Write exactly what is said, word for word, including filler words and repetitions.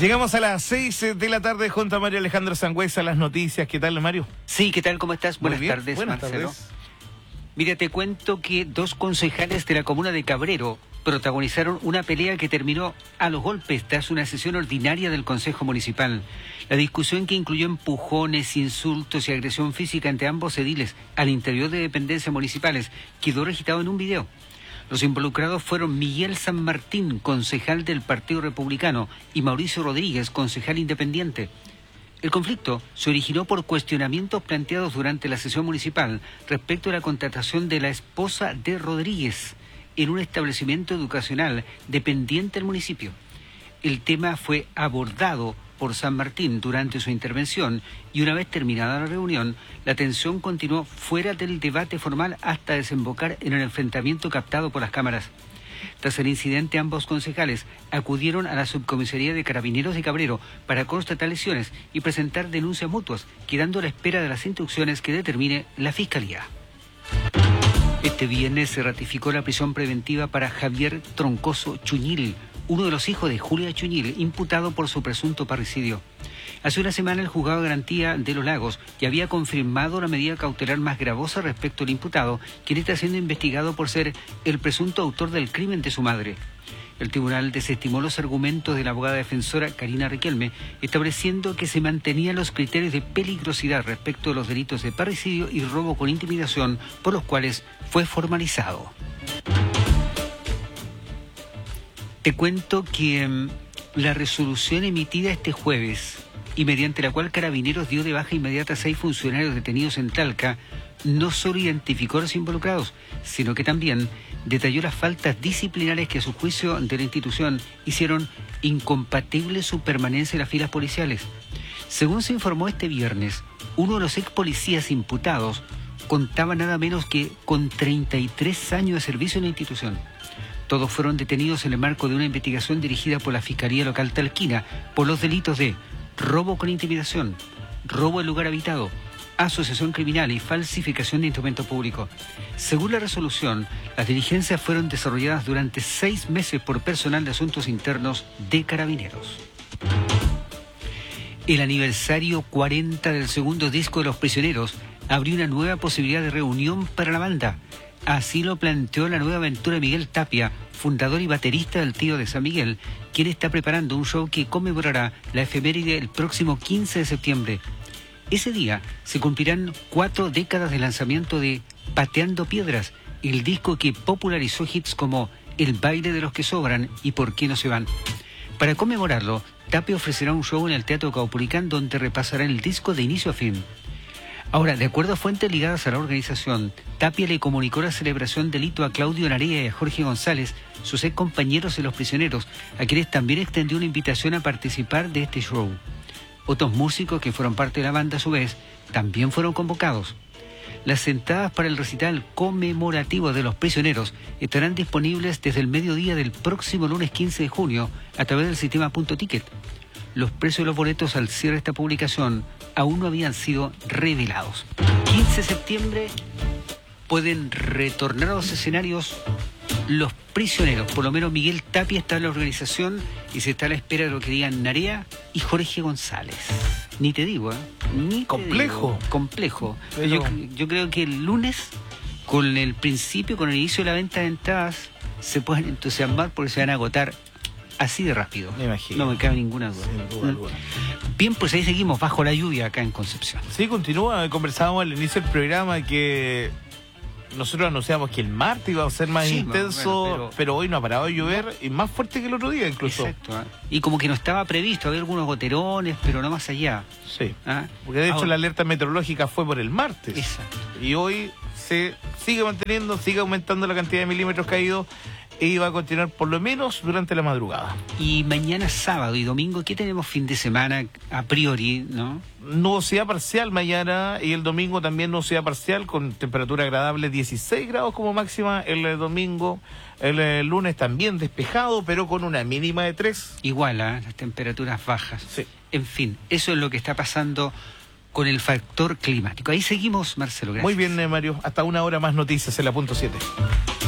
Llegamos a las seis de la tarde junto a Mario Alejandro Sangüesa, las noticias. ¿Qué tal, Mario? Sí, ¿qué tal? ¿Cómo estás? Muy Buenas bien. tardes, Buenas Marcelo. tardes. Mira, te cuento que dos concejales de la comuna de Cabrero protagonizaron una pelea que terminó a los golpes tras una sesión ordinaria del Consejo Municipal. La discusión, que incluyó empujones, insultos y agresión física entre ambos ediles al interior de dependencias municipales, quedó registrado en un video. Los involucrados fueron Miguel San Martín, concejal del Partido Republicano, y Mauricio Rodríguez, concejal independiente. El conflicto se originó por cuestionamientos planteados durante la sesión municipal respecto a la contratación de la esposa de Rodríguez en un establecimiento educacional dependiente del municipio. El tema fue abordado por San Martín durante su intervención y una vez terminada la reunión, la tensión continuó fuera del debate formal hasta desembocar en el enfrentamiento captado por las cámaras. Tras el incidente, ambos concejales acudieron a la subcomisaría de Carabineros de Cabrero para constatar lesiones y presentar denuncias mutuas, quedando a la espera de las instrucciones que determine la Fiscalía. Este viernes se ratificó la prisión preventiva para Javier Troncoso Chuñil, uno de los hijos de Julia Chuñil, imputado por su presunto parricidio. Hace una semana el juzgado de garantía de Los Lagos ya había confirmado la medida cautelar más gravosa respecto al imputado, quien está siendo investigado por ser el presunto autor del crimen de su madre. El tribunal desestimó los argumentos de la abogada defensora Karina Riquelme, estableciendo que se mantenían los criterios de peligrosidad respecto a los delitos de parricidio y robo con intimidación, por los cuales fue formalizado. Te cuento que um, la resolución emitida este jueves y mediante la cual Carabineros dio de baja inmediata a seis funcionarios detenidos en Talca, no solo identificó a los involucrados, sino que también detalló las faltas disciplinarias que a su juicio de la institución hicieron incompatible su permanencia en las filas policiales. Según se informó este viernes, uno de los ex policías imputados contaba nada menos que con treinta y tres años de servicio en la institución. Todos fueron detenidos en el marco de una investigación dirigida por la Fiscalía Local Talquina por los delitos de robo con intimidación, robo en lugar habitado, asociación criminal y falsificación de instrumento público. Según la resolución, las diligencias fueron desarrolladas durante seis meses por personal de asuntos internos de Carabineros. El aniversario cuarenta del segundo disco de Los Prisioneros abrió una nueva posibilidad de reunión para la banda. Así lo planteó la nueva aventura de Miguel Tapia, fundador y baterista del Tío de San Miguel, quien está preparando un show que conmemorará la efeméride el próximo quince de septiembre. Ese día se cumplirán cuatro décadas de lanzamiento de Pateando Piedras, el disco que popularizó hits como El baile de los que sobran y Por qué no se van. Para conmemorarlo, Tapia ofrecerá un show en el Teatro Caupolicán donde repasará el disco de inicio a fin. Ahora, de acuerdo a fuentes ligadas a la organización, Tapia le comunicó la celebración del hito a Claudio Narea y a Jorge González, sus ex compañeros de Los Prisioneros, a quienes también extendió una invitación a participar de este show. Otros músicos que fueron parte de la banda, a su vez, también fueron convocados. Las entradas para el recital conmemorativo de Los Prisioneros estarán disponibles desde el mediodía del próximo lunes quince de junio a través del sistema Punto Ticket. Los precios de los boletos al cierre de esta publicación aún no habían sido revelados. quince de septiembre pueden retornar a los escenarios Los Prisioneros. Por lo menos Miguel Tapia está en la organización y se está a la espera de lo que digan Narea y Jorge González. Ni te digo, ¿eh? Ni complejo. Te digo. Complejo. Pero... Yo, yo creo que el lunes, con el principio, con el inicio de la venta de entradas, se pueden entusiasmar porque se van a agotar así de rápido. Me imagino. No me cabe ninguna duda. Sin duda alguna. Bien, pues ahí seguimos bajo la lluvia acá en Concepción. Sí, continúa. Conversábamos al inicio del programa que nosotros anunciamos que el martes iba a ser más Sí, intenso, bueno, pero... pero hoy no ha parado de llover y más fuerte que el otro día incluso. Exacto. ¿eh? Y como que no estaba previsto, había algunos goterones, pero no más allá. Sí. ¿Ah? Porque de hecho Ahora... la alerta meteorológica fue por el martes. Exacto. Y hoy se sigue manteniendo, sigue aumentando la cantidad de milímetros caídos y va a continuar por lo menos durante la madrugada. Y mañana sábado y domingo, ¿qué tenemos fin de semana a priori, no? Nubosidad parcial mañana y el domingo también nubosidad parcial con temperatura agradable, dieciséis grados como máxima el domingo. El, el lunes también despejado, pero con una mínima de tres. Igual, ¿eh? Las temperaturas bajas. Sí. En fin, eso es lo que está pasando con el factor climático. Ahí seguimos, Marcelo. Gracias. Muy bien, eh, Mario. Hasta una hora más noticias en la punto siete.